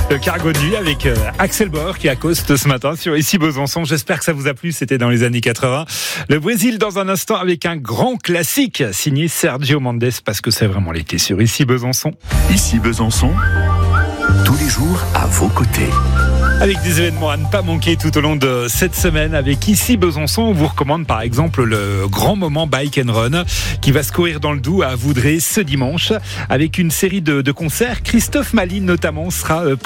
Le Cargo de nuit avec Axel Bauer qui accoste ce matin sur Ici Besançon. J'espère que ça vous a plu, c'était dans les années 80. Le Brésil dans un instant avec un grand classique signé Sergio Mendes parce que c'est vraiment l'été sur Ici Besançon. Ici Besançon, tous les jours à vos côtés. Avec des événements à ne pas manquer tout au long de cette semaine. Avec Ici Besançon, on vous recommande par exemple le grand moment Bike and Run qui va se courir dans le Doubs à Voudrez ce dimanche avec une série de concerts. Christophe Malines notamment sera